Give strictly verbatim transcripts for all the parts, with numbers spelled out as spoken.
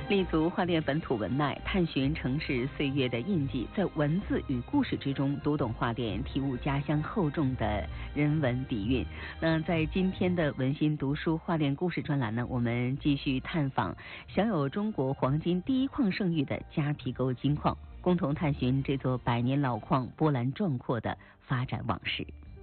立足花店本土文脉，探寻城市岁月的印记，在文字与故事之中读懂花店，体悟家乡厚重的人文底蕴。那在今天的文心读书花店故事专栏呢，我们继续探访享有中国黄金第一矿盛誉的夹皮沟金矿，共同探寻这座百年老矿波澜壮阔的发展往事。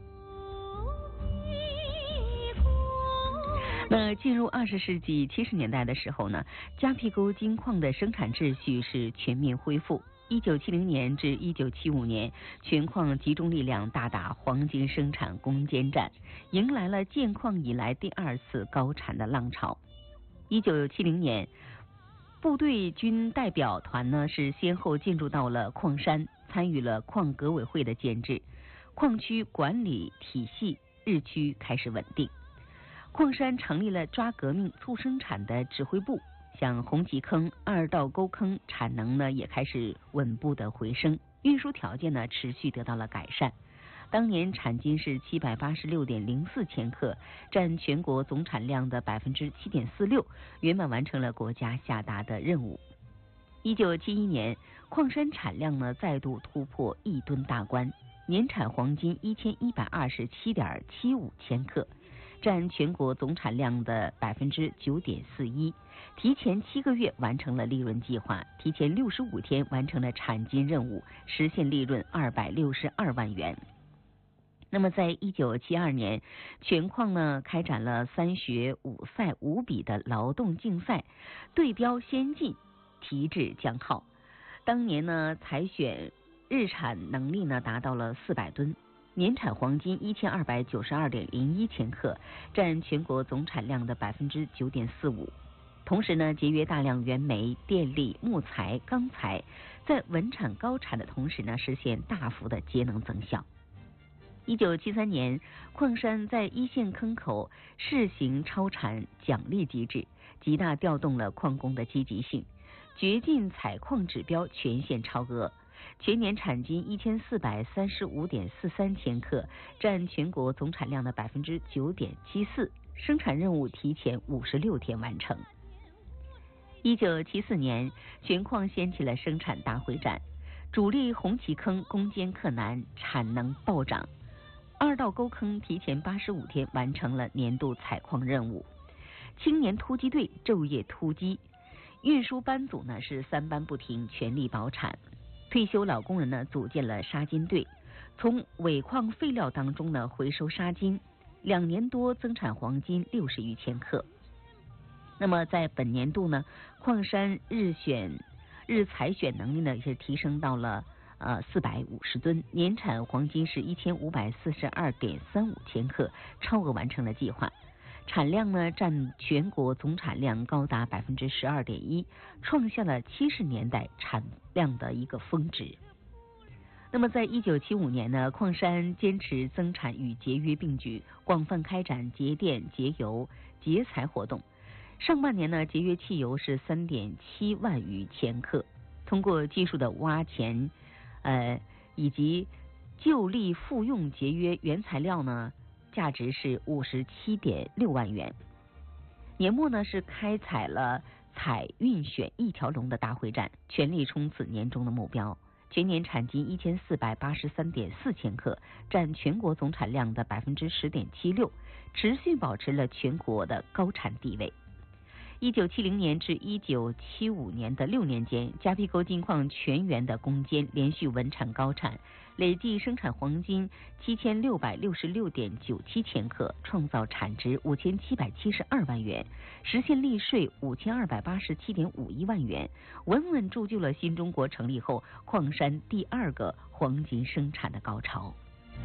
那进入二十世纪七十年代的时候呢，夹皮沟金矿的生产秩序是全面恢复。一九七零年至一九七五年，全矿集中力量大打黄金生产攻坚战，迎来了建矿以来第二次高产的浪潮。一九七零年，部队军代表团呢是先后进驻到了矿山，参与了矿革委会的建制，矿区管理体系日趋开始稳定。矿山成立了抓革命促生产的指挥部，像红旗坑、二道沟坑产能呢也开始稳步的回升，运输条件呢持续得到了改善。当年产金是七百八十六点零四千克，占全国总产量的百分之七点四六，圆满完成了国家下达的任务。一九七一年，矿山产量呢再度突破亿吨大关，年产黄金一千一百二十七点七五千克。占全国总产量的百分之九点四一，提前七个月完成了利润计划，提前六十五天完成了产金任务，实现利润二百六十二万元。那么，在一九七二年，全矿呢开展了三学五赛五比的劳动竞赛，对标先进，提质降耗。当年呢，采选日产能力呢达到了四百吨。年产黄金一千二百九十二点零一千克，占全国总产量的百分之九点四五。同时呢，节约大量原煤、电力、木材、钢材，在稳产高产的同时呢，实现大幅的节能增效。一九七三年，矿山在一线坑口试行超产奖励机制，极大调动了矿工的积极性，掘进采矿指标全线超额。全年产金一千四百三十五点四三千克，占全国总产量的百分之九点七四，生产任务提前五十六天完成。一九七四年，全矿掀起了生产大会战，主力红旗坑攻坚克难，产能暴涨。二道沟坑提前八十五天完成了年度采矿任务。青年突击队昼夜突击，运输班组呢是三班不停，全力保产。退休老工人呢组建了沙金队，从尾矿废料当中呢回收沙金，两年多增产黄金六十余千克。那么在本年度呢，矿山日选日采选能力呢是提升到了呃四百五十吨，年产黄金是一千五百四十二点三五千克，超额完成了计划。产量呢占全国总产量高达百分之十二点一，创下了七十年代产量的一个峰值。那么在一九七五年呢，矿山坚持增产与节约并举，广泛开展节电、节油、节采活动。上半年呢，节约汽油是三点七万余千克，通过技术的挖潜，呃以及就力复用节约原材料呢。价值是五十七点六万元。年末呢是开采了采运选一条龙的大会战，全力冲刺年终的目标。全年产金一千四百八十三点四千克，占全国总产量的百分之十点七六，持续保持了全国的高产地位。一九七零年至一九七五年的六年间，夹皮沟金矿全员的攻坚，连续稳产高产，累计生产黄金七千六百六十六点九七千克，创造产值五千七百七十二万元，实现利税五千二百八十七点五一万元，稳稳铸就了新中国成立后矿山第二个黄金生产的高潮。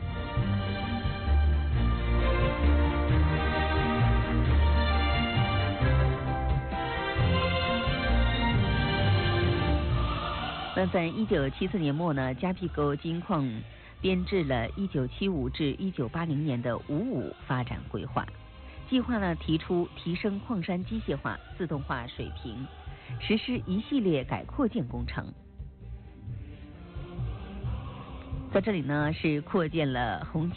那在一九七四年末呢，夹皮沟金矿编制了一九七五至一九八零年的五五发展规划。计划呢提出提升矿山机械化、自动化水平，实施一系列改扩建工程。在这里呢是扩建了红